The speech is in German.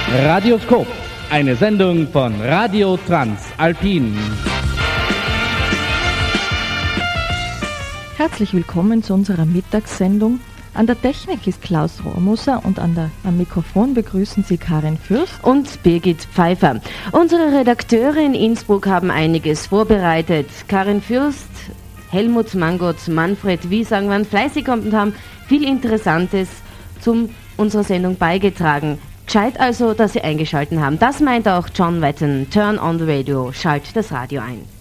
Radioskop, eine Sendung von Radio Transalpin. Herzlich willkommen zu unserer Mittagssendung. An der Technik ist Klaus Rohrmoser und am Mikrofon begrüßen Sie Karin Fürst und Birgit Pfeiffer. Unsere Redakteure in Innsbruck haben einiges vorbereitet. Karin Fürst, Helmut Mangott, Manfred Wiesang waren fleißig und haben viel Interessantes zu unserer Sendung beigetragen. Gescheit also, dass Sie eingeschaltet haben. Das meint auch John Wetton. Turn on the radio. Schalt das Radio ein.